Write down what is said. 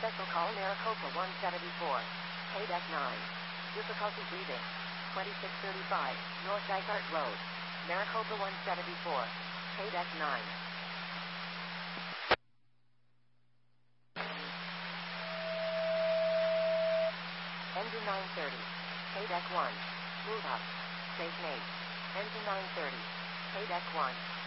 Special call Maricopa 174. Paydeck 9. Difficulty breathing. 2635 North Dysart Road. Maricopa 174. Paydeck 9. Engine 930. Paydeck 1. Move up. Safe Nate. Engine 930. Paydeck 1.